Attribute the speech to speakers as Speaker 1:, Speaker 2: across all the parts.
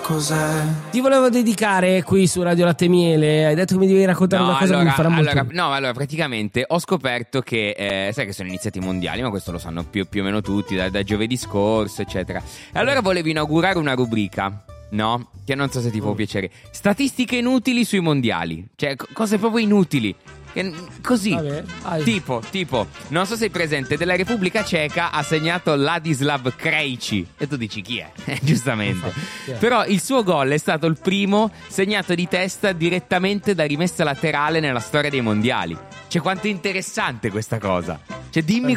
Speaker 1: cos'è.
Speaker 2: Ti volevo dedicare qui su Radio Latte e Miele. Hai detto che mi devi raccontare una cosa che mi farà molto.
Speaker 3: Allora, praticamente ho scoperto che sai che sono iniziati i mondiali, ma questo lo sanno più o meno tutti da giovedì scorso, eccetera. E allora volevo inaugurare una rubrica, no? Che non so se ti può piacere. Statistiche inutili sui mondiali. Cioè, cose proprio inutili. Così.
Speaker 2: Vabbè,
Speaker 3: tipo, non so se sei presente, della Repubblica Ceca ha segnato Ladislav Krejci. E tu dici chi è? Giustamente. Però il suo gol è stato il primo segnato di testa direttamente da rimessa laterale nella storia dei mondiali. Cioè, quanto è interessante questa cosa. Cioè, dimmi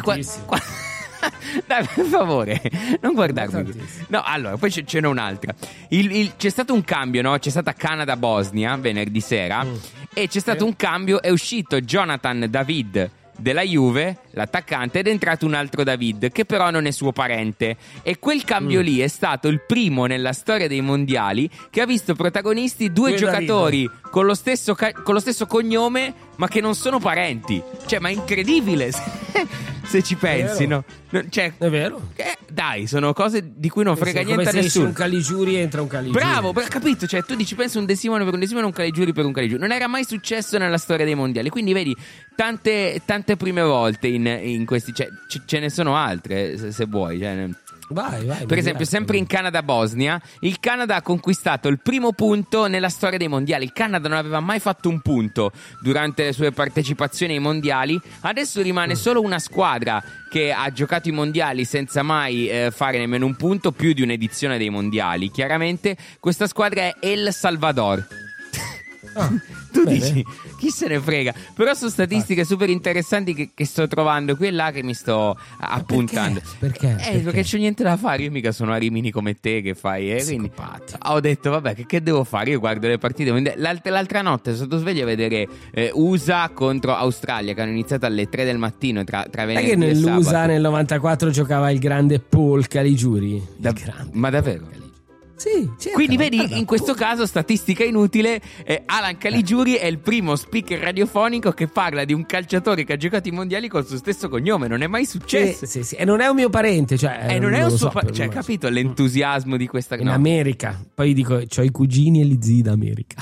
Speaker 3: dai, per favore, non guardarmi. No, allora, poi ce n'è un'altra. C'è stato un cambio, no? C'è stata Canada-Bosnia venerdì sera. E c'è stato un cambio. È uscito Jonathan David della Juve, l'attaccante, ed è entrato un altro David che però non è suo parente. E quel cambio lì è stato il primo nella storia dei mondiali che ha visto protagonisti due giocatori con lo stesso cognome ma che non sono parenti. Cioè, ma è incredibile se ci pensi, no? Cioè,
Speaker 2: è vero.
Speaker 3: Dai, sono cose di cui non frega niente a nessuno.
Speaker 2: Come se un Caligiuri entra un Caligiuri.
Speaker 3: Bravo, capito? Cioè, tu dici pensa un De Simone per un De Simone e un Caligiuri per un Caligiuri. Non era mai successo nella storia dei mondiali. Quindi vedi, tante prime volte in questi. Cioè, ce ne sono altre, se vuoi. Cioè,
Speaker 2: vai.
Speaker 3: Per esempio, sempre in Canada-Bosnia, il Canada ha conquistato il primo punto nella storia dei mondiali. Il Canada non aveva mai fatto un punto durante le sue partecipazioni ai mondiali. Adesso rimane solo una squadra che ha giocato i mondiali senza mai fare nemmeno un punto, più di un'edizione dei mondiali. Chiaramente questa squadra è El Salvador. Tu dici, chi se ne frega? Però sono statistiche super interessanti che sto trovando qui e là, che mi sto appuntando.
Speaker 2: Perché?
Speaker 3: Perché c'ho niente da fare. Io mica sono a Rimini come te che fai. Quindi ho detto, vabbè, che devo fare? Io guardo le partite. L'altra notte sono stato sveglio a vedere USA contro Australia, che hanno iniziato alle 3 del mattino tra venerdì
Speaker 2: che
Speaker 3: e sabato.
Speaker 2: nell'USA nel 94 giocava il grande Paul Caligiuri.
Speaker 3: Ma davvero?
Speaker 2: Sì,
Speaker 3: quindi vedi, in questo caso statistica inutile, Alan Caligiuri è il primo speaker radiofonico che parla di un calciatore che ha giocato i mondiali col suo stesso cognome. Non è mai successo.
Speaker 2: Sì. E non è un mio parente,
Speaker 3: non è un suo cioè, capito l'entusiasmo di questa
Speaker 2: in America. Poi dico, c'ho i cugini e gli zii d'America.